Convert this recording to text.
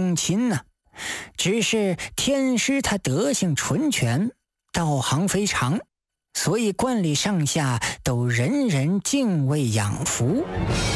更亲呢。只是天师他德行纯全，道行非常，所以观里上下都人人敬畏仰服。